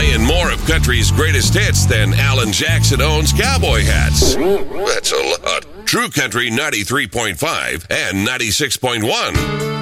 playing more of country's greatest hits than Alan Jackson owns cowboy hats. That's a lot. True Country 93.5 and 96.1.